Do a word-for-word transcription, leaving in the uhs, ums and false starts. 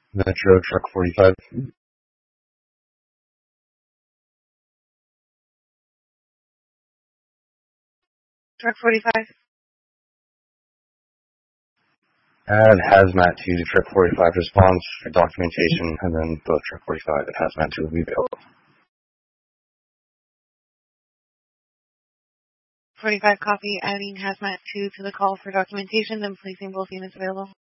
Metro Truck forty-five. Truck forty-five. Add Hazmat two to Truck forty-five response for documentation, and then both Truck forty-five and Hazmat two will be available. forty-five copy, adding Hazmat two to the call for documentation, then placing both units available.